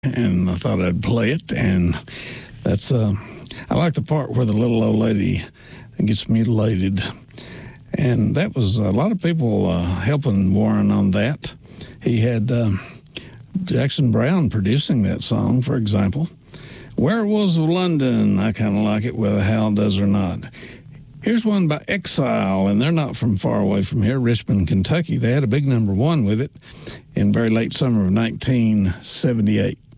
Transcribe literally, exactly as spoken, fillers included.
and I thought I'd play it. And that's uh, I like the part where the little old lady gets mutilated. And that was a lot of people uh, helping Warren on that. He had uh, Jackson Browne producing that song, for example. Werewolves of London, I kind of like it, whether Hal does or not. Here's one by Exile, and they're not from far away from here, Richmond, Kentucky. They had a big number one with it in very late summer of nineteen seventy-eight.